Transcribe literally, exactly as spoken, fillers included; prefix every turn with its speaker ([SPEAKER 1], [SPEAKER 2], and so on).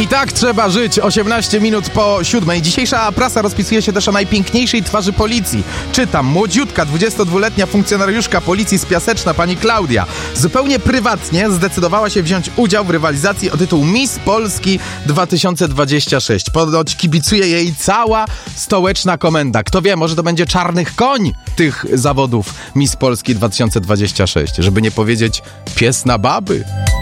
[SPEAKER 1] I tak trzeba żyć. osiemnaście minut po siódmej. Dzisiejsza prasa rozpisuje się też o najpiękniejszej twarzy policji. Czytam, młodziutka, dwudziestodwuletnia funkcjonariuszka policji z Piaseczna, pani Klaudia, zupełnie prywatnie zdecydowała się wziąć udział w rywalizacji o tytuł Miss Polski dwa tysiące dwadzieścia sześć. Ponoć kibicuje jej cała stołeczna komenda. Kto wie, może to będzie czarnych koń tych zawodów Miss Polski dwa tysiące dwadzieścia sześć. Żeby nie powiedzieć pies na baby.